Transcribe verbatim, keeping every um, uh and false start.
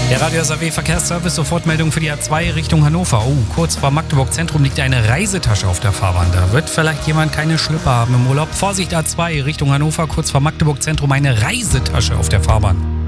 Der Radio S A W Verkehrsservice, Sofortmeldung für die A zwei Richtung Hannover. Oh, kurz vor Magdeburg Zentrum liegt eine Reisetasche auf der Fahrbahn. Da wird vielleicht jemand keine Schlüpper haben im Urlaub. Vorsicht, A zwei Richtung Hannover, kurz vor Magdeburg Zentrum eine Reisetasche auf der Fahrbahn.